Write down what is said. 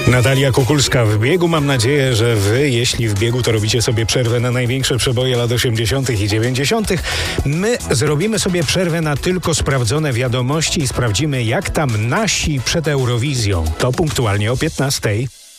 Natalia Kukulska w biegu. Mam nadzieję, że wy, jeśli w biegu, to robicie sobie przerwę na największe przeboje lat 80. i 90. My zrobimy sobie przerwę na tylko sprawdzone wiadomości i sprawdzimy, jak tam nasi przed Eurowizją. To punktualnie o 15.